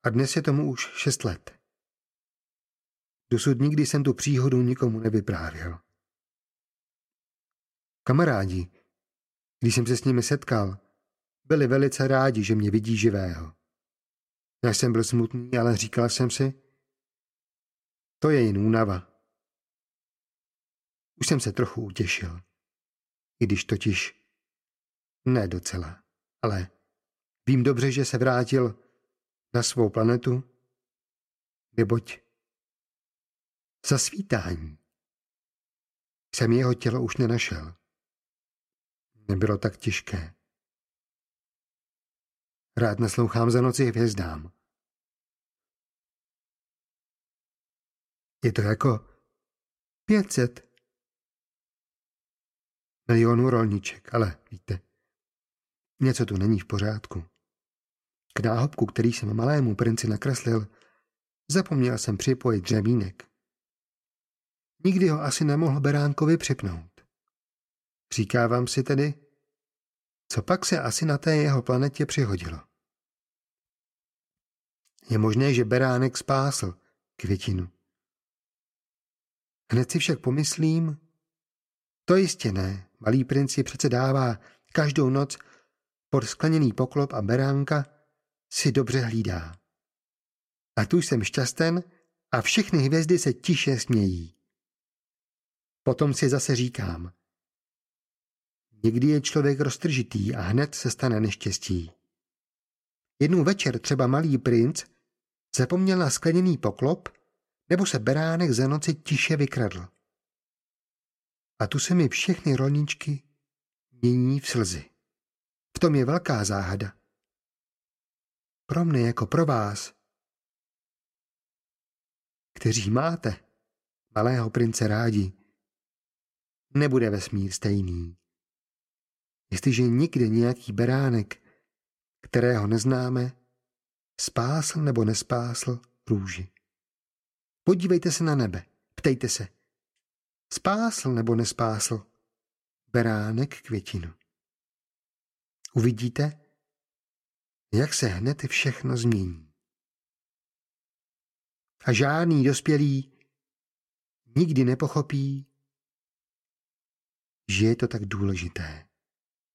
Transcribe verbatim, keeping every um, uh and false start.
A dnes je tomu už šest let. Dosud nikdy jsem tu příhodu nikomu nevyprávěl. Kamarádi, když jsem se s nimi setkal, byli velice rádi, že mě vidí živého. Já jsem byl smutný, ale říkal jsem si, to je jen únava. Už jsem se trochu utěšil. I když totiž ne docela, ale vím dobře, že se vrátil na svou planetu, neboť za svítání jsem jeho tělo už nenašel. Nebylo tak těžké. Rád naslouchám za noci hvězdám. Je to jako pět set milionů rolniček, ale víte, něco tu není v pořádku. K náhobku, který jsem malému princi nakreslil, zapomněl jsem připojit dřevínek. Nikdy ho asi nemohl beránkovi připnout. Říkávám si tedy, co pak se asi na té jeho planetě přihodilo. Je možné, že beránek spásl květinu. Hned si však pomyslím, to jistě ne, malý princ ji přece dává každou noc pod skleněný poklop a beránka si dobře hlídá. A tu jsem šťasten a všechny hvězdy se tiše smějí. Potom si zase říkám, někdy je člověk roztržitý a hned se stane neštěstí. Jednou večer třeba malý princ zapomněl na skleněný poklop, nebo se beránek za noci tiše vykradl. A tu se mi všechny rolničky mění v slzy. V tom je velká záhada. Pro mne jako pro vás, kteří máte malého prince rádi, nebude vesmír stejný. Jestliže nikde nějaký beránek, kterého neznáme, spásl nebo nespásl růži. Podívejte se na nebe, ptejte se, spásl nebo nespásl beránek květinu. Uvidíte, jak se hned všechno změní. A žádný dospělý nikdy nepochopí, že je to tak důležité.